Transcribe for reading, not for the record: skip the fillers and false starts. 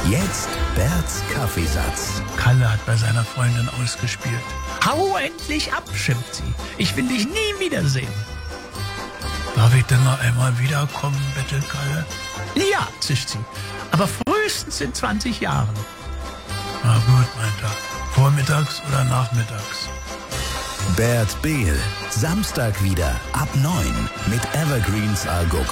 Jetzt Berts Kaffeesatz. Kalle hat bei seiner Freundin ausgespielt. Hau endlich ab, schimpft sie. Ich will dich nie wiedersehen. Darf ich denn noch einmal wiederkommen, bettelt Kalle? Ja, zischt sie. Aber frühestens in 20 Jahren. Na gut, meint er. Vormittags oder nachmittags? Bert Behl. Samstag wieder ab 9 mit Evergreens Algo.